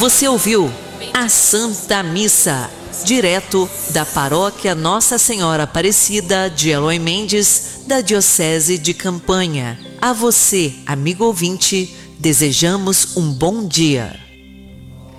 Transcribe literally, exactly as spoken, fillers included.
Você ouviu a Santa Missa, direto da Paróquia Nossa Senhora Aparecida de Eloy Mendes, da Diocese de Campanha. A você, amigo ouvinte, desejamos um bom dia.